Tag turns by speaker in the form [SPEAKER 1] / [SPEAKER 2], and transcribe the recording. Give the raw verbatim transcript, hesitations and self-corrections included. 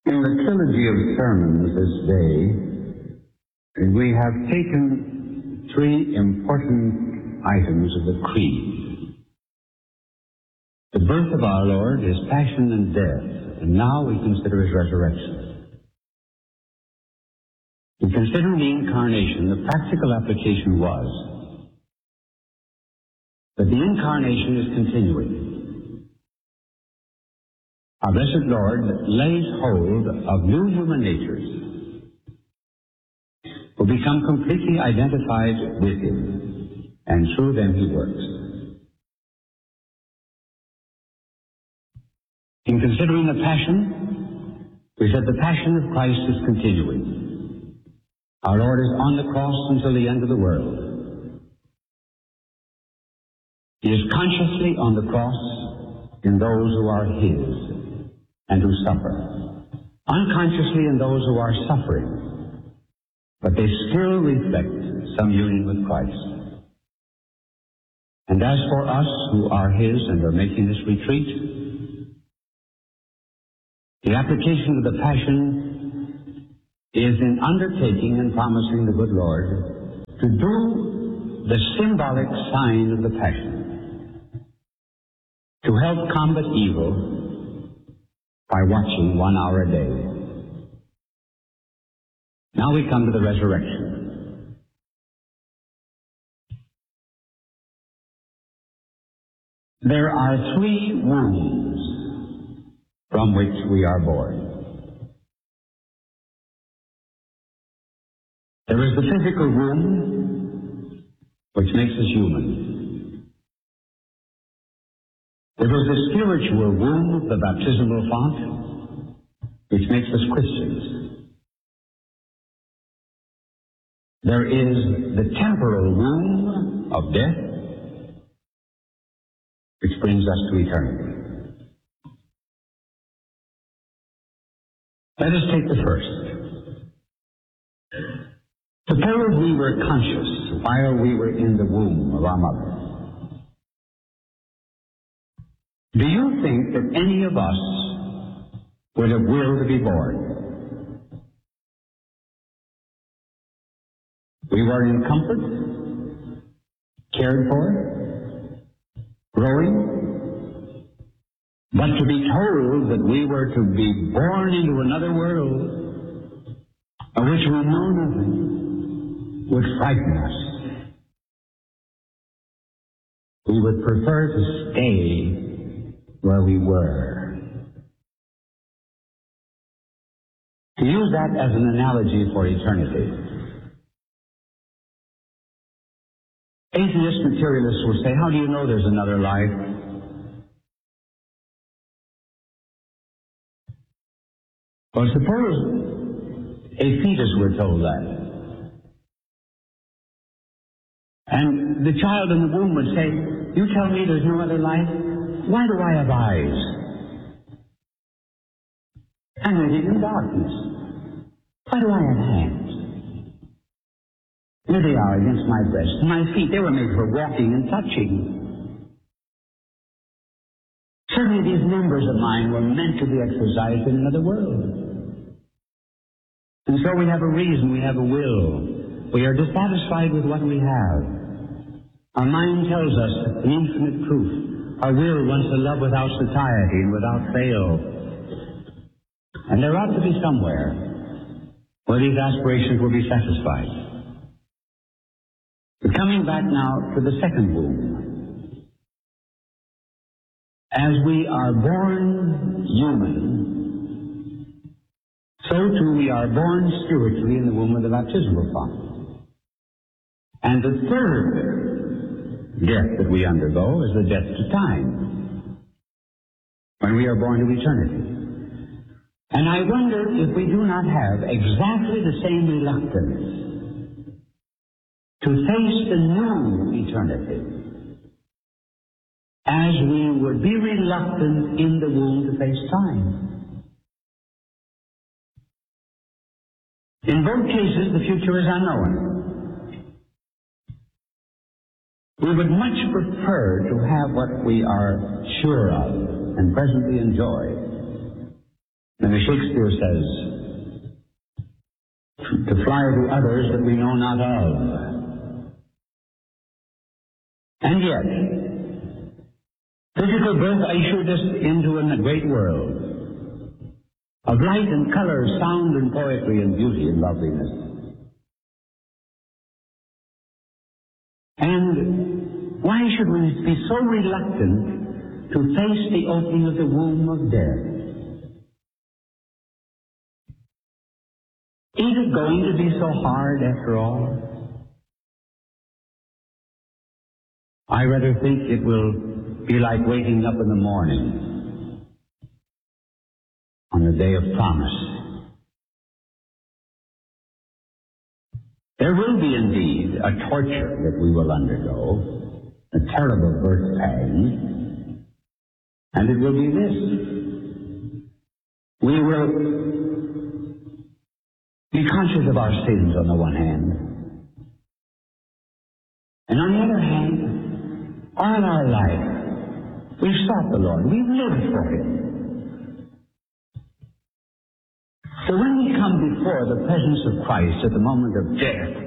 [SPEAKER 1] In the trilogy of sermons this day, we have taken three important items of the Creed. The birth of our Lord, His passion and death, and now we consider His resurrection. In considering the Incarnation, the practical application was that the Incarnation is continuing. Our blessed Lord lays hold of new human natures who become completely identified with Him, and through them He works. In considering the Passion, we said the Passion of Christ is continuing. Our Lord is on the cross until the end of the world. He is consciously on the cross in those who are His and who suffer, unconsciously in those who are suffering, but they still reflect some union with Christ. And as for us who are His and are making this retreat, the application of the Passion is in undertaking and promising the good Lord to do the symbolic sign of the Passion, to help combat evil by watching one hour a day. Now we come to the resurrection. There are three wombs from which we are born. There is the physical womb, which makes us human. There is the spiritual womb of the baptismal font, which makes us Christians. There is the temporal womb of death, which brings us to eternity. Let us take the first. Suppose we were conscious while we were in the womb of our mother. Do you think that any of us would have willed to be born? We were in comfort, cared for, growing, but to be told that we were to be born into another world of which we know nothing would frighten us. We would prefer to stay where we were. To use that as an analogy for eternity, atheist materialists will say, how do you know there's another life? Well, suppose a fetus were told that. And the child in the womb would say, you tell me there's no other life? Why do I have eyes? I'm living in darkness. Why do I have hands? Here they are against my breast. My feet, they were made for walking and touching. Certainly these members of mine were meant to be exercised in another world. And so we have a reason, we have a will. We are dissatisfied with what we have. Our mind tells us an infinite truth. Our will wants to love without satiety and without fail. And there ought to be somewhere where these aspirations will be satisfied. But coming back now to the second womb. As we are born human, so too we are born spiritually in the womb of the baptismal font. And the third death that we undergo is the death to time, when we are born to eternity. And I wonder if we do not have exactly the same reluctance to face the new eternity as we would be reluctant in the womb to face time. In both cases, the future is unknown. We would much prefer to have what we are sure of and presently enjoy And as Shakespeare says, to fly to others that we know not of. And yet, physical birth ushered us into a great world of light and color, sound and poetry and beauty and loveliness. And why should we be so reluctant to face the opening of the womb of death? Is it going to be so hard after all? I rather think it will be like waking up in the morning on the day of promise. There will be indeed a torture that we will undergo, a terrible birth pang, and it will be this. We will be conscious of our sins on the one hand, and on the other hand, all our life, we've sought the Lord. We've lived for Him. So when we come before the presence of Christ at the moment of death,